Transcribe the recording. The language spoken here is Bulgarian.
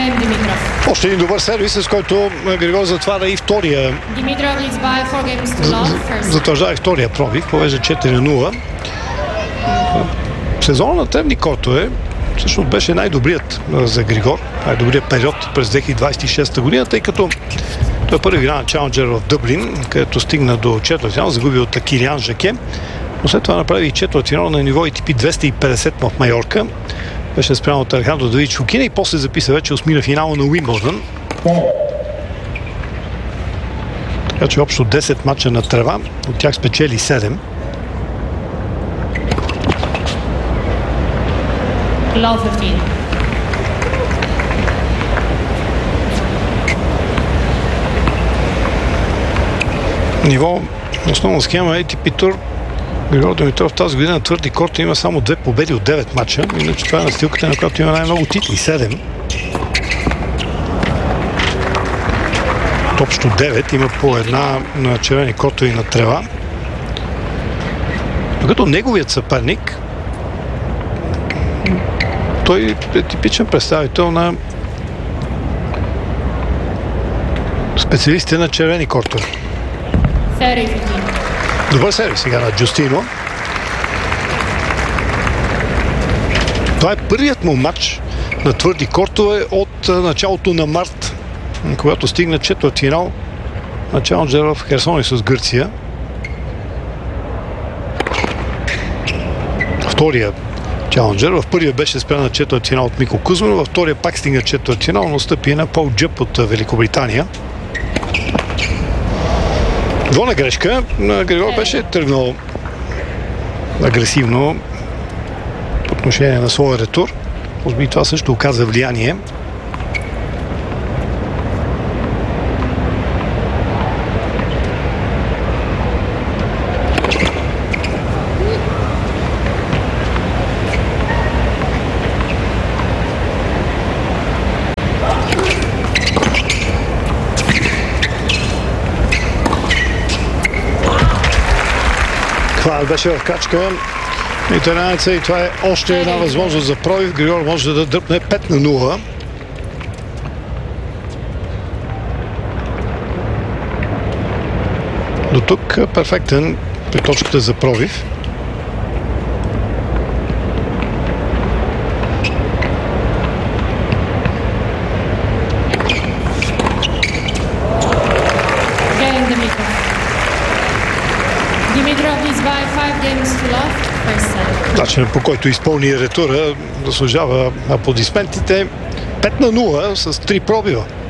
Още един добър сервис, с който Григор затваря и втория. Затвърждава и втория пробив, повежда 4-0. Сезонът на тревни кортове всъщност беше най-добрият за Григор, най-добрият период през 2026 година, тъй като той първи игра на Чаленджер в Дъблин, където стигна до четвъртфинал, загуби от Кириан Жаке, но след това направи и четвъртфинал на ниво ATP 250 в Майорка. Беше спрямо от Алехандро Давид Фокина и после записа вече осмина финала на Уимбълдън. Така че общо 10 мача на трева, от тях спечели 7. Ниво основна схема ATP Tour. Григор Димитров тази година на твърди корти има само 2 победи от 9 мача. Иначе това е настилката, на която има най-много титли. 7. Общо 9. Има по една на червени кортове на трева. Докато неговият съперник, той е типичен представител на специалистите на червени кортове. Добър сервис сега на Джустино. Това е първият му матч на твърди кортове от началото на март, когато стигна четвъртфинал на Чаленджер в Херсони с Гърция. Втория Чаленджер. В първия беше спрян на четвъртфинал от Мико Кузманов, във втория пак стигна четвъртфинал, но стъпи на Пол Джъп от Великобритания. Двойна грешка. Григор беше тръгнал агресивно по отношение на своя ретур. Може би това също оказа влияние. Това беше в качка италианеца и това е още една възможност за пробив. Григор може да дръпне 5-0. До тук перфектен при точката за пробив. Начинът, по който изпълни ретура, заслужава аплодисментите. 5-0 с 3 пробива.